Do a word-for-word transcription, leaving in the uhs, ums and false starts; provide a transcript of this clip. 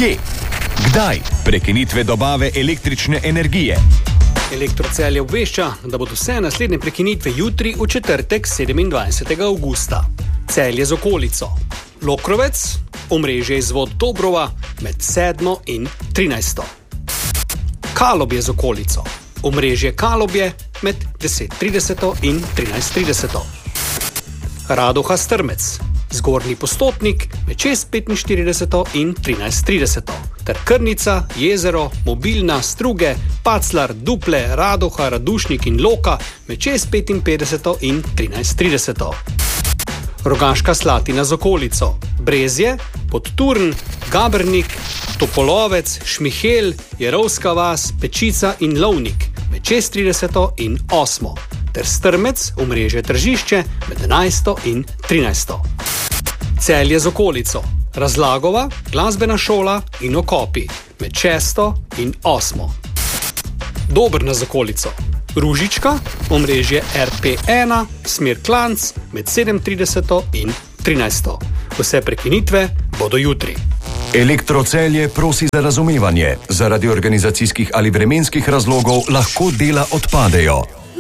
Kje? Kdaj? Prekinitve dobave električne energije. Elektrocelje obvešča, da bodo vse naslednje prekinitve jutri v četrtek sedemindvajsetega avgusta. Celje z okolico. Lokrovec, omrežje izvod Dobrova med sedmo in trinajsto. Kalobje z okolico. Omrežje Kalobje med deset trideset in trinajst trideset. Radoha Strmec. Zgornji Postotnik med šest petinštirideset in trinajst trideset. Ter Krnica, Jezero, Mobilna, Struge, Paclar, Duple, Radoha, Radušnik in Loka med šest petinpetdeset in trinajst trideset. Rogaška Slatina z okolico. Brezje, Podturn, Gabernik, Topolovec, Šmihel, Jerovska vas, Pečica in Lovnik med šest trideset in osmo. Ter Strmec, omrežje Tržišče med enajsto in trinajsto. Celje z okolico. Razlagova, Glasbena šola in Okopi med šesto in osmo. Dobrna z okolico. Ružička, omrežje er pe ena, smer Klanc med sedem trideset in trinajsto. Vse prekinitve bodo jutri. Elektrocelje prosi za razumevanje. Zaradi organizacijskih ali vremenskih razlogov lahko dela odpadejo.